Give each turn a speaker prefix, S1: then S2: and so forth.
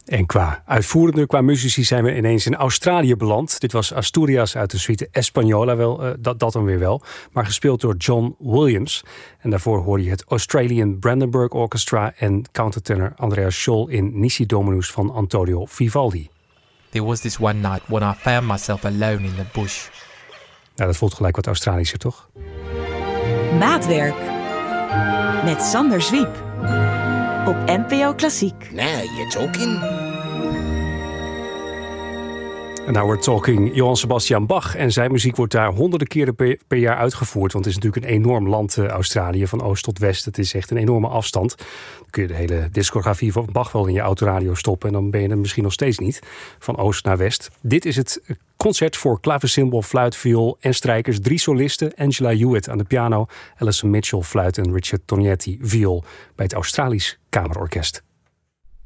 S1: En qua muzici zijn we ineens in Australië beland. Dit was Asturias uit de suite Española, dat dan weer wel. Maar gespeeld door John Williams. En daarvoor hoorde je het Australian Brandenburg Orchestra en countertenor Andreas Scholl in Nisi Dominus van Antonio Vivaldi.
S2: There was this one night when I found myself alone in the bush.
S1: Nou, dat voelt gelijk wat Australischer, toch?
S3: Maatwerk. Met Sander Zwiep. Op NPO Klassiek.
S4: Now you're talking.
S1: En nou we're talking Johann Sebastian Bach. En zijn muziek wordt daar honderden keren per jaar uitgevoerd. Want het is natuurlijk een enorm land, Australië, van oost tot west. Het is echt een enorme afstand. Dan kun je de hele discografie van Bach wel in je autoradio stoppen. En dan ben je er misschien nog steeds niet. Van oost naar west. Dit is het concert voor klaversymbol, fluit, viool en strijkers. 3 solisten. Angela Hewitt aan de piano. Alison Mitchell fluit en Richard Tognetti viool. Bij het Australisch Kamerorkest.